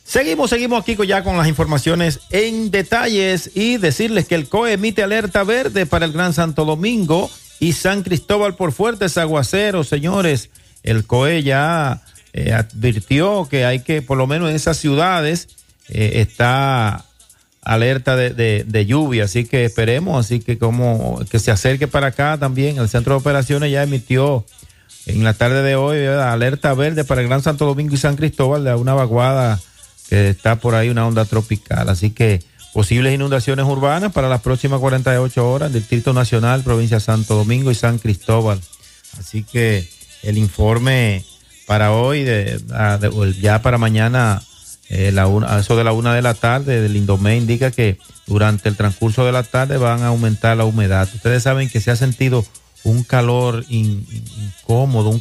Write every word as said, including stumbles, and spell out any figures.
Seguimos, seguimos aquí ya con las informaciones en detalles y decirles que el C O E emite alerta verde para el Gran Santo Domingo y San Cristóbal por fuertes aguaceros, señores. El C O E ya eh, advirtió que hay que, por lo menos en esas ciudades, eh, está alerta de, de, de lluvia, así que esperemos, así que como que se acerque para acá también. El Centro de Operaciones ya emitió en la tarde de hoy, ¿verdad?, alerta verde para el Gran Santo Domingo y San Cristóbal de una vaguada que está por ahí, una onda tropical. Así que posibles inundaciones urbanas para las próximas cuarenta y ocho horas, Distrito Nacional, provincia de Santo Domingo y San Cristóbal. Así que el informe para hoy, de, de, ya para mañana, eh, la una, a eso de la una de la tarde, del Indomé indica que durante el transcurso de la tarde van a aumentar la humedad. Ustedes saben que se ha sentido un calor in, in, incómodo, un